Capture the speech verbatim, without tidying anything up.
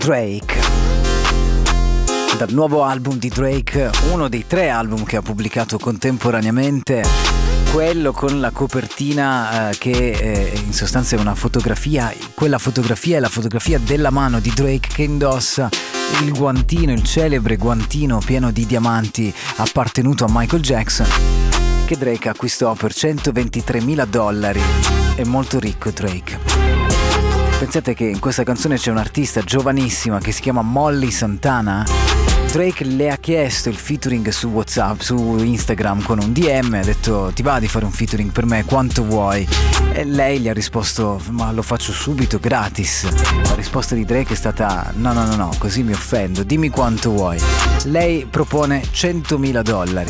Drake. Dal nuovo album di Drake, uno dei tre album che ha pubblicato contemporaneamente, quello con la copertina eh, che eh, in sostanza è una fotografia. Quella fotografia è la fotografia della mano di Drake che indossa il guantino, il celebre guantino pieno di diamanti appartenuto a Michael Jackson, che Drake acquistò per centoventitremila dollari. È molto ricco Drake. Pensate che in questa canzone c'è un'artista giovanissima che si chiama Molly Santana. Drake le ha chiesto il featuring su WhatsApp, su Instagram con un D M, ha detto: ti va di fare un featuring per me, quanto vuoi? E lei gli ha risposto: ma lo faccio subito, gratis. La risposta di Drake è stata: no no no no, così mi offendo, dimmi quanto vuoi. Lei propone centomila dollari.